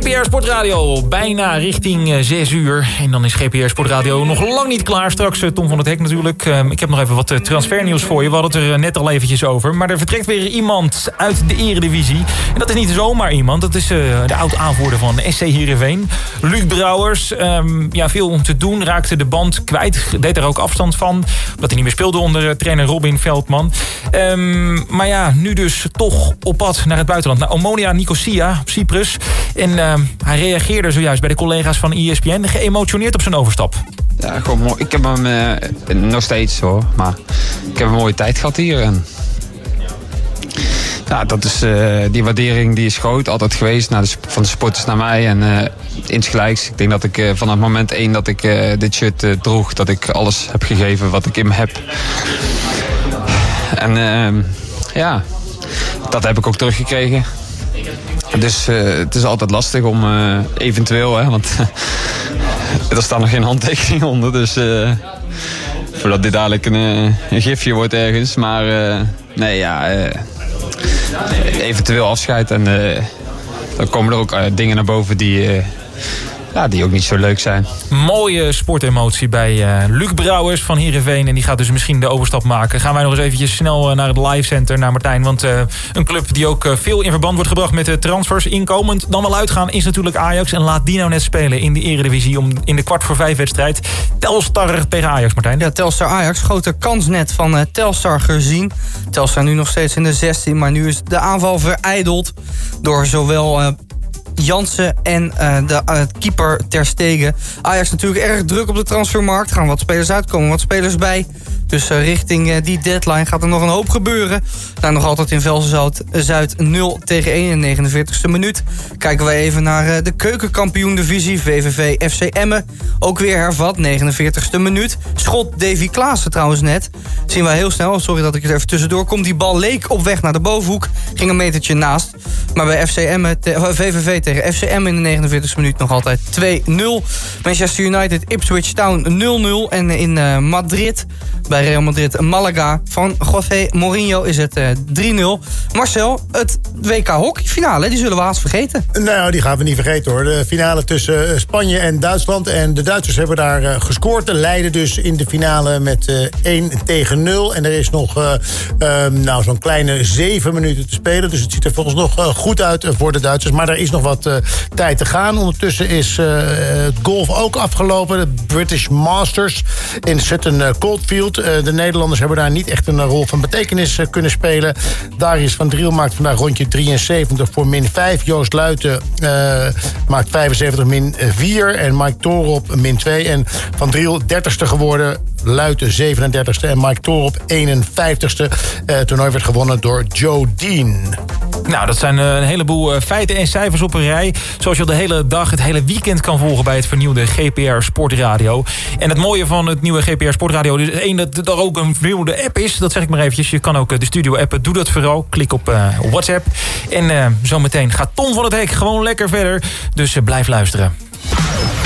GPR Sportradio, bijna richting 6 uur. En dan is GPR Sportradio nog lang niet klaar. Straks Tom van het Hek natuurlijk. Ik heb nog even wat transfernieuws voor je. We hadden het er net al eventjes over. Maar er vertrekt weer iemand uit de Eredivisie. En dat is niet zomaar iemand. Dat is de oud-aanvoerder van SC Heerenveen. Luc Brouwers. Veel om te doen. Raakte de band kwijt. Deed er ook afstand van. Omdat hij niet meer speelde onder trainer Robin Veldman. Maar ja, nu dus toch op pad naar het buitenland. Naar Omonia Nicosia op Cyprus. En hij reageerde zojuist bij de collega's van ESPN. Geëmotioneerd op zijn overstap. Ja, gewoon mooi. Ik heb hem nog steeds hoor. Maar ik heb een mooie tijd gehad hier. En ja, dat is, die waardering die is groot. Altijd geweest van de supporters naar mij. En insgelijks. Ik denk dat ik vanaf moment 1 dat ik dit shirt droeg. Dat ik alles heb gegeven wat ik in me heb. En dat heb ik ook teruggekregen. Dus het is altijd lastig om eventueel, hè, want er staat nog geen handtekening onder. Dus voordat dit dadelijk een gifje wordt ergens. Maar eventueel afscheid. En dan komen er ook dingen naar boven die ook niet zo leuk zijn. Mooie sportemotie bij Luc Brouwers van Heerenveen. En die gaat dus misschien de overstap maken. Gaan wij nog eens eventjes snel naar het live center, naar Martijn. Want een club die ook veel in verband wordt gebracht met de transfers. Inkomend dan wel uitgaan is natuurlijk Ajax. En laat die nou net spelen in de Eredivisie om in de 4:45 wedstrijd. Telstar tegen Ajax, Martijn. Ja, Telstar Ajax. Grote kans net van Telstar gezien. Telstar nu nog steeds in de 16. Maar nu is de aanval verijdeld door zowel Jansen en de keeper Ter Stegen. Ajax natuurlijk erg druk op de transfermarkt. Gaan wat spelers uitkomen, wat spelers bij. Dus richting die deadline gaat er nog een hoop gebeuren. Daar nog altijd in Velsen-Zuid 0-1 in de 49ste minuut. Kijken we even naar de keukenkampioen-divisie. VVV FC Emmen. Ook weer hervat, 49ste minuut. Schot Davy Klaassen trouwens net. Zien wij heel snel, sorry dat ik er even tussendoor kom. Die bal leek op weg naar de bovenhoek. Ging een metertje naast. Maar bij VVV tegen FC Emmen in de 49ste minuut nog altijd 2-0. Manchester United Ipswich Town 0-0. En in Madrid, bij Real Madrid Malaga van José Mourinho is het 3-0. Marcel, het WK hockeyfinale, die zullen we haast vergeten. Nou, die gaan we niet vergeten hoor. De finale tussen Spanje en Duitsland. En de Duitsers hebben daar gescoord. Leiden dus in de finale met 1-0. En er is nog zo'n kleine 7 minuten te spelen. Dus het ziet er volgens nog goed uit voor de Duitsers. Maar er is nog wat tijd te gaan. Ondertussen is het golf ook afgelopen. De British Masters in Sutton Coldfield. De Nederlanders hebben daar niet echt een rol van betekenis kunnen spelen. Darius van Driel maakt vandaag rondje 73 voor -5. Joost Luiten maakt 75 -4. En Mike Toorop -2. En Van Driel 30ste geworden. Luiten 37ste en Mike Toorop 51ste. Het toernooi werd gewonnen door Joe Dean. Nou, dat zijn een heleboel feiten en cijfers op een rij. Zoals je al de hele dag, het hele weekend kan volgen bij het vernieuwde GPR Sportradio. En het mooie van het nieuwe GPR Sportradio is één, dat er ook een vernieuwde app is. Dat zeg ik maar eventjes. Je kan ook de studio appen. Doe dat vooral. Klik op WhatsApp. En zometeen gaat Tom van het Hek gewoon lekker verder. Dus blijf luisteren.